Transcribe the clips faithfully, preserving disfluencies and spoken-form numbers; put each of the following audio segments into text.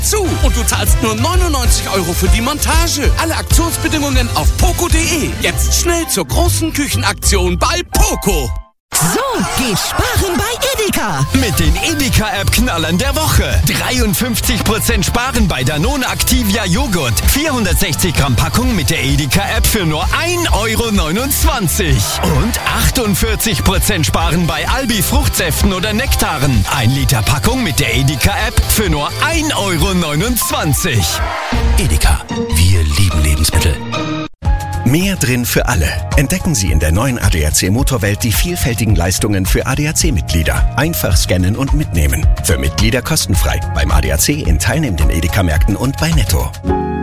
zu und du zahlst nur neunundneunzig Euro für die Montage. Alle Aktionsbedingungen auf poco punkt de. Jetzt schnell zur großen Küchenaktion bei Poco. So geht sparen bei Edeka. Mit den Edeka-App-Knallern der Woche. dreiundfünfzig Prozent sparen bei Danone Activia Joghurt. vierhundertsechzig Gramm Packung mit der Edeka-App für nur ein Euro neunundzwanzig. Und achtundvierzig Prozent sparen bei Albi Fruchtsäften oder Nektaren. ein Liter Packung mit der Edeka-App für nur ein Euro neunundzwanzig. Edeka, wir lieben Lebensmittel. Mehr drin für alle. Entdecken Sie in der neuen A D A C Motorwelt die vielfältigen Leistungen für A D A C-Mitglieder. Einfach scannen und mitnehmen. Für Mitglieder kostenfrei. Beim A D A C in teilnehmenden Edeka-Märkten und bei Netto.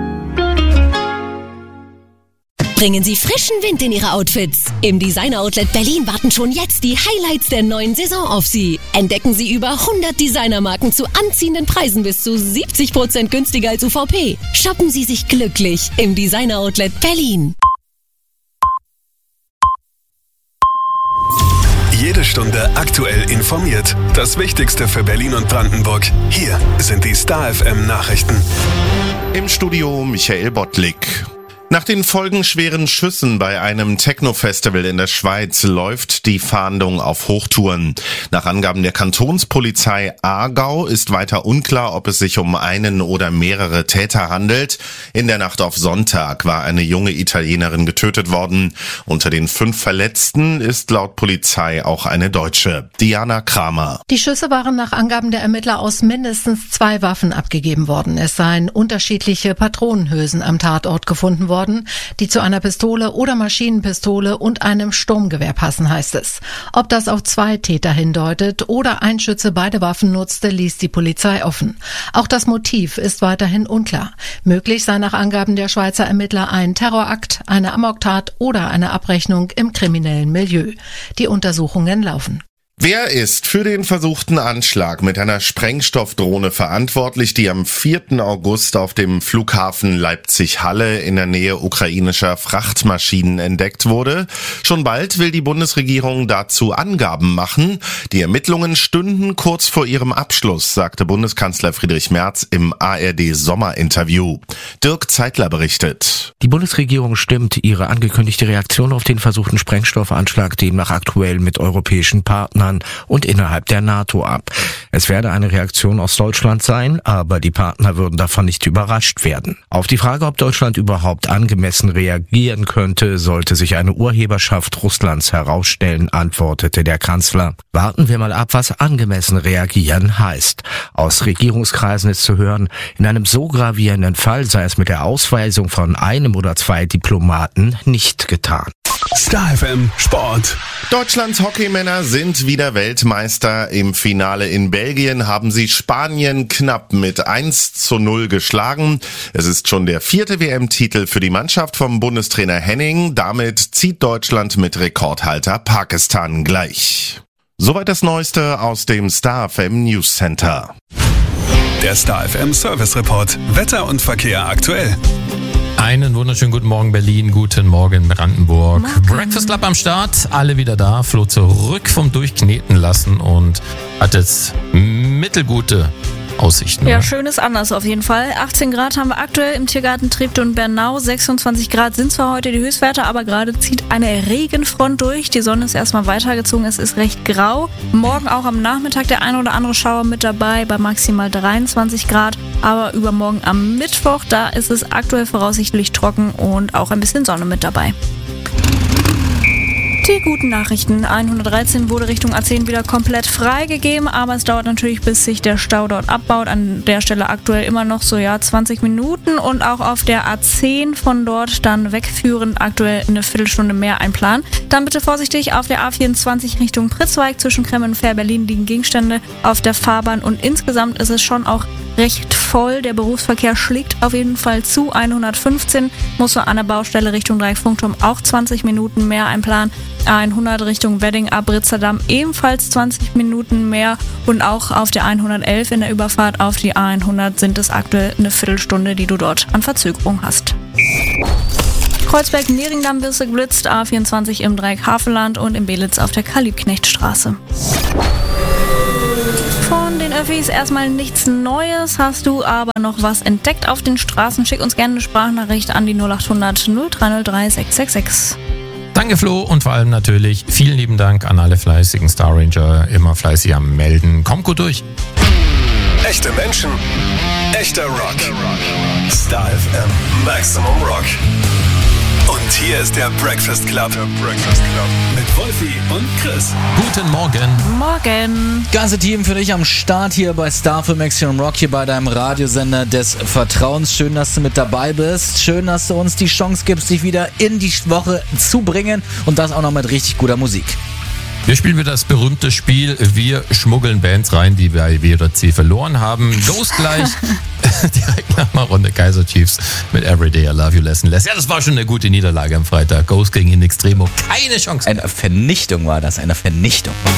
Bringen Sie frischen Wind in Ihre Outfits. Im Designer Outlet Berlin warten schon jetzt die Highlights der neuen Saison auf Sie. Entdecken Sie über hundert Designermarken zu anziehenden Preisen bis zu siebzig Prozent günstiger als U V P. Shoppen Sie sich glücklich im Designer Outlet Berlin. Jede Stunde aktuell informiert. Das Wichtigste für Berlin und Brandenburg. Hier sind die Star F M Nachrichten. Im Studio Michael Bottlik. Nach den folgenschweren Schüssen bei einem Techno-Festival in der Schweiz läuft die Fahndung auf Hochtouren. Nach Angaben der Kantonspolizei Aargau ist weiter unklar, ob es sich um einen oder mehrere Täter handelt. In der Nacht auf Sonntag war eine junge Italienerin getötet worden. Unter den fünf Verletzten ist laut Polizei auch eine Deutsche. Diana Kramer. Die Schüsse waren nach Angaben der Ermittler aus mindestens zwei Waffen abgegeben worden. Es seien unterschiedliche Patronenhülsen am Tatort gefunden worden, die zu einer Pistole oder Maschinenpistole und einem Sturmgewehr passen, heißt es. Ob das auf zwei Täter hindeutet oder ein Schütze beide Waffen nutzte, ließ die Polizei offen. Auch das Motiv ist weiterhin unklar. Möglich sei nach Angaben der Schweizer Ermittler ein Terrorakt, eine Amoktat oder eine Abrechnung im kriminellen Milieu. Die Untersuchungen laufen. Wer ist für den versuchten Anschlag mit einer Sprengstoffdrohne verantwortlich, die am vierten August auf dem Flughafen Leipzig-Halle in der Nähe ukrainischer Frachtmaschinen entdeckt wurde? Schon bald will die Bundesregierung dazu Angaben machen. Die Ermittlungen stünden kurz vor ihrem Abschluss, sagte Bundeskanzler Friedrich Merz im A R D-Sommerinterview. Dirk Zeitler berichtet. Die Bundesregierung stimmt ihre angekündigte Reaktion auf den versuchten Sprengstoffanschlag demnach aktuell mit europäischen Partnern und innerhalb der NATO ab. Es werde eine Reaktion aus Deutschland sein, aber die Partner würden davon nicht überrascht werden. Auf die Frage, ob Deutschland überhaupt angemessen reagieren könnte, sollte sich eine Urheberschaft Russlands herausstellen, antwortete der Kanzler. Warten wir mal ab, was angemessen reagieren heißt. Aus Regierungskreisen ist zu hören, in einem so gravierenden Fall sei es mit der Ausweisung von einem oder zwei Diplomaten nicht getan. Star F M Sport. Deutschlands Hockeymänner sind wieder Weltmeister. Im Finale in Belgien haben sie Spanien knapp mit eins zu null geschlagen. Es ist schon der vierte W M-Titel für die Mannschaft vom Bundestrainer Henning. Damit zieht Deutschland mit Rekordhalter Pakistan gleich. Soweit das Neueste aus dem Star F M News Center. Der Star F M Service Report. Wetter und Verkehr aktuell. Einen wunderschönen guten Morgen Berlin, guten Morgen Brandenburg. Morgen. Breakfast Club am Start, alle wieder da. Flo zurück vom Durchkneten lassen und hat jetzt mittelgute Aussichten. Ja, oder? schön ist anders auf jeden Fall. achtzehn Grad haben wir aktuell im Tiergarten Treptow und Bernau. sechsundzwanzig Grad sind zwar heute die Höchstwerte, aber gerade zieht eine Regenfront durch. Die Sonne ist erstmal weitergezogen, es ist recht grau. Morgen auch am Nachmittag der ein oder andere Schauer mit dabei bei maximal dreiundzwanzig Grad. Aber übermorgen am Mittwoch, da ist es aktuell voraussichtlich trocken und auch ein bisschen Sonne mit dabei. Die guten Nachrichten. hundertdreizehn wurde Richtung A zehn wieder komplett freigegeben, aber es dauert natürlich, bis sich der Stau dort abbaut. An der Stelle aktuell immer noch so ja zwanzig Minuten und auch auf der A zehn von dort dann wegführend aktuell eine Viertelstunde mehr einplanen. Dann bitte vorsichtig auf der A vierundzwanzig Richtung Pritzwalk zwischen Kremmen und Fähr-Berlin liegen Gegenstände auf der Fahrbahn und insgesamt ist es schon auch recht voll. Der Berufsverkehr schlägt auf jeden Fall zu. hundertfünfzehn muss so an der Baustelle Richtung Dreiecksfunkturm auch zwanzig Minuten mehr einplanen. A hundert Richtung Wedding ab Ritzerdamm ebenfalls zwanzig Minuten mehr und auch auf der hundertelf in der Überfahrt auf die A hundert sind es aktuell eine Viertelstunde, die du dort an Verzögerung hast. Kreuzberg-Mehringdamm wirst du geblitzt, A vierundzwanzig im Dreieck Havelland und in Belitz auf der Karl-Liebknecht-Straße. Von den Öffis erstmal nichts Neues. Hast du aber noch was entdeckt auf den Straßen? Schick uns gerne eine Sprachnachricht an die null acht hundert null drei null drei sechs sechs sechs. Danke Flo und vor allem natürlich vielen lieben Dank an alle fleißigen Star Ranger, immer fleißig am Melden. Kommt gut durch. Echte Menschen, echter Rock. Star F M Maximum Rock. Und hier ist der Breakfast Club. Der Breakfast Club. Mit Wolfi und Chris. Guten Morgen. Morgen. Ganze Team für dich am Start hier bei Star für Maximum Rock, hier bei deinem Radiosender des Vertrauens. Schön, dass du mit dabei bist. Schön, dass du uns die Chance gibst, dich wieder in die Woche zu bringen. Und das auch noch mit richtig guter Musik. Wir spielen wieder das berühmte Spiel. Wir schmuggeln Bands rein, die wir bei W oder C verloren haben. Los gleich. Direkt nach einer Runde Kaiser Chiefs mit Everyday I Love You Lesson Less. Ja, das war schon eine gute Niederlage am Freitag. Ghost gegen In Extremo. Keine Chance. Eine Vernichtung war das, eine Vernichtung.